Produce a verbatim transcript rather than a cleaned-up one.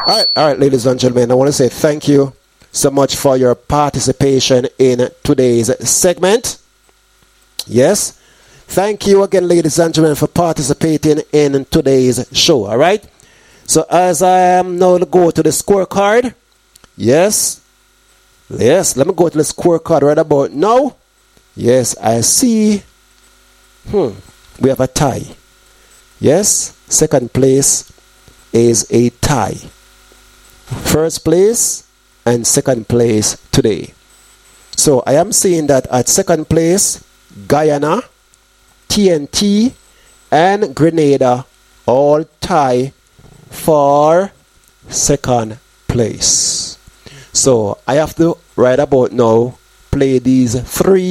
right, all right, ladies and gentlemen, I want to say thank you so much for your participation in today's segment. Yes. Thank you again, ladies and gentlemen, for participating in today's show. All right. So as I am now to go to the scorecard. Yes. Yes. Let me go to the scorecard right about now. Yes, I see. Hmm. We have a tie. Yes. Second place is a tie. First place and second place today. So I am seeing that at second place, Guyana, T N T, and Grenada all tie for second place. So I have to right about now play these three